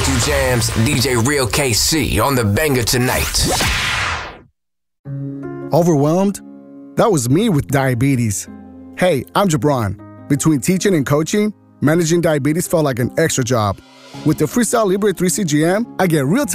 go-to jams, DJ Real KC on the banger tonight. Overwhelmed? That was me with diabetes. Hey, I'm Jabron. Between teaching and coaching, managing diabetes felt like an extra job. With the Freestyle Libre 3 CGM, I get real-time